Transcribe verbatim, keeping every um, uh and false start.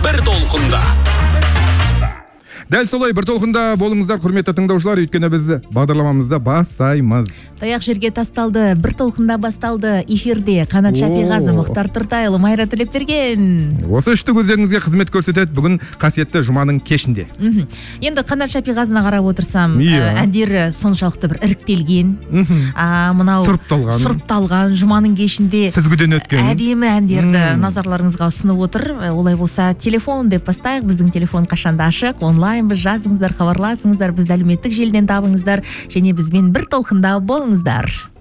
бір толқында. Дәл солай бір толқында болыңыздар, құрметті тыңдаушылар, өйткені біз бағдарламамызды бастаймыз. Таяқ жерге тасталды, бір толқында басталды. Эфирде Қанат Шапиғазы, Мұхтар Тұртайұлы, Майра Төлепберген. Осы үшті көздеріңізге қызмет көрсетеді бүгін қасиетті жұманың кешінде. Енді Қанат Шапиғазына қарап отырсам, Иә. әндері соншалықты бір іріктелген, Мхм. а, мынау Сұрыпталған. сұрыпталған жұманың кешінде Сүзгіден өткен. әдемі әндерді Мм. назарларыңызға ұсынып отыр. Олай болса, телефон деп бастайық. Біздің телефон қашанда ашық, онлайн, біз жазыңыздар, хабарласыңыздар, бізді әлеуметтік желіден табыңыздар, және бізбен бір толқында болыңыздар.